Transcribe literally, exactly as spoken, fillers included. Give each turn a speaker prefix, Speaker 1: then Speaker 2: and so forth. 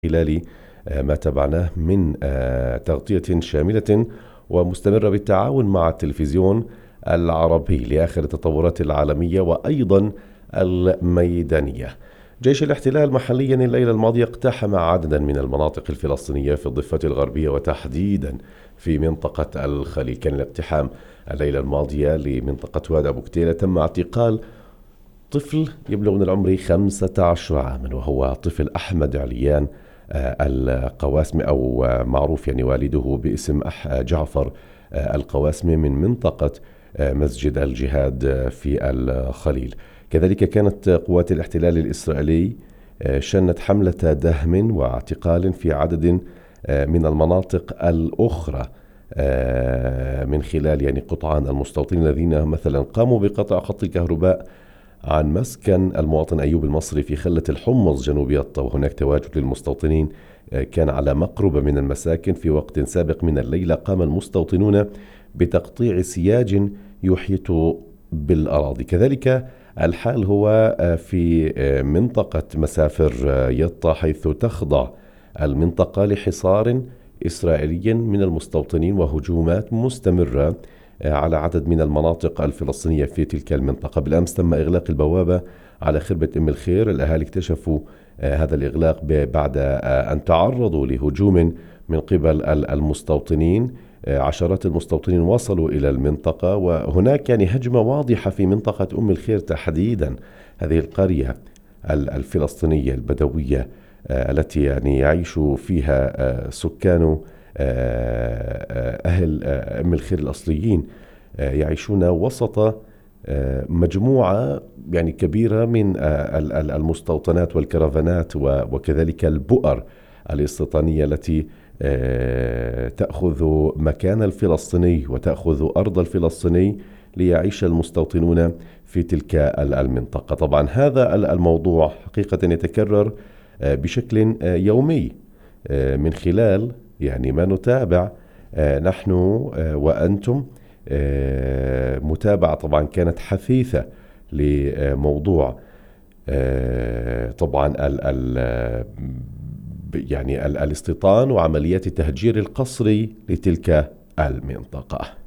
Speaker 1: خلال ما تابعناه من تغطية شاملة ومستمرة بالتعاون مع التلفزيون العربي لآخر التطورات العالمية وأيضا الميدانية. جيش الاحتلال محليا الليلة الماضية اقتحم عددا من المناطق الفلسطينية في الضفة الغربية وتحديدا في منطقة الخليل. كان الاقتحام الليلة الماضية لمنطقة واد أبو كتيلة، تم اعتقال طفل يبلغ من العمر خمسة عشر عاما، وهو طفل أحمد عليان القواسمي، أو معروف يعني والده باسم جعفر القواسمي، من منطقة مسجد الجهاد في الخليل. كذلك كانت قوات الاحتلال الإسرائيلي شنت حملة دهم واعتقال في عدد من المناطق الأخرى من خلال يعني قطعان المستوطنين الذين مثلا قاموا بقطع خط الكهرباء عن مسكن المواطن أيوب المصري في خلة الحمص جنوب يطا، وهناك تواجد للمستوطنين كان على مقربة من المساكن. في وقت سابق من الليلة قام المستوطنون بتقطيع سياج يحيط بالأراضي. كذلك الحال هو في منطقة مسافر يطا، حيث تخضع المنطقة لحصار إسرائيلي من المستوطنين وهجومات مستمرة على عدد من المناطق الفلسطينية في تلك المنطقة. بالأمس تم إغلاق البوابة على خربة أم الخير. الأهالي اكتشفوا هذا الإغلاق بعد أن تعرضوا لهجوم من قبل المستوطنين. عشرات المستوطنين وصلوا إلى المنطقة، وهناك يعني هجمة واضحة في منطقة أم الخير تحديدا، هذه القرية الفلسطينية البدوية التي يعني يعيش فيها سكان أهل أم الخير الأصليين، يعيشون وسط مجموعة يعني كبيرة من المستوطنات والكرفانات وكذلك البؤر الاستيطانية التي تأخذ مكان الفلسطيني وتأخذ أرض الفلسطيني ليعيش المستوطنون في تلك المنطقة. طبعا هذا الموضوع حقيقة يتكرر بشكل يومي من خلال يعني ما نتابع نحن وأنتم. متابعة طبعا كانت حثيثة لموضوع طبعا ال ال يعني الاستيطان وعمليات التهجير القسري لتلك المنطقة.